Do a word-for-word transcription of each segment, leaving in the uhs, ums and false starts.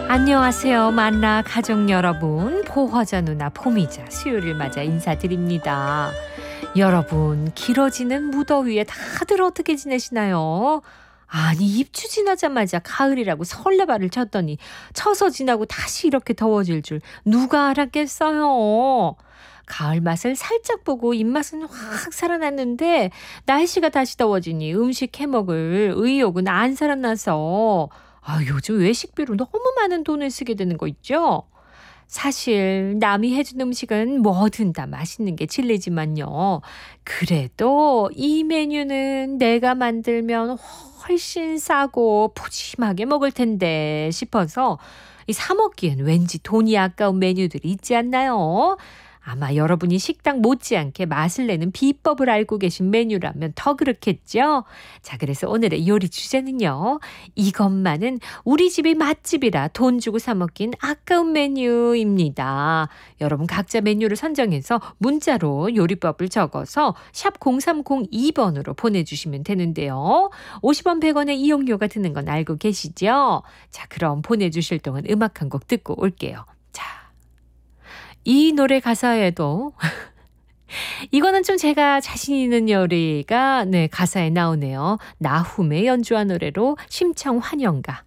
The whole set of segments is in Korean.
안녕하세요. 만나 가족 여러분. 포허자 누나 포미자 수요일을 맞아 인사드립니다. 여러분, 길어지는 무더위에 다들 어떻게 지내시나요? 아니, 입추 지나자마자 가을이라고 설레발을 쳤더니 처서 지나고 다시 이렇게 더워질 줄 누가 알았겠어요? 가을 맛을 살짝 보고 입맛은 확 살아났는데 날씨가 다시 더워지니 음식 해먹을 의욕은 안 살아나서 아, 요즘 외식비로 너무 많은 돈을 쓰게 되는 거 있죠? 사실 남이 해준 음식은 뭐든 다 맛있는 게 진리지만요. 그래도 이 메뉴는 내가 만들면 훨씬 싸고 푸짐하게 먹을 텐데 싶어서 이 사 먹기엔 왠지 돈이 아까운 메뉴들이 있지 않나요? 아마 여러분이 식당 못지않게 맛을 내는 비법을 알고 계신 메뉴라면 더 그렇겠죠? 자, 그래서 오늘의 요리 주제는요. 이것만은 우리 집이 맛집이라 돈 주고 사 먹긴 아까운 메뉴입니다. 여러분 각자 메뉴를 선정해서 문자로 요리법을 적어서 샵 공삼공이 번으로 보내주시면 되는데요. 오십 원 백 원의 이용료가 드는 건 알고 계시죠? 자, 그럼 보내주실 동안 음악 한 곡 듣고 올게요. 자, 이 노래 가사에도 이거는 좀 제가 자신 있는 요리가 네 가사에 나오네요. 나훔의 연주한 노래로 심청 환영가.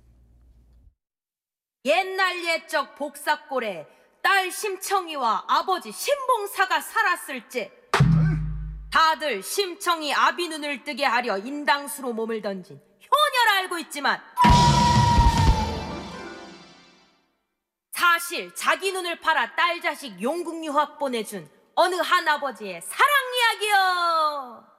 옛날 옛적 복사골에 딸 심청이와 아버지 신봉사가 살았을 때 다들 심청이 아비 눈을 뜨게 하려 인당수로 몸을 던진 효녀라 알고 있지만 사실 자기 눈을 팔아 딸 자식 용국 유학 보내준 어느 한 아버지의 사랑 이야기요.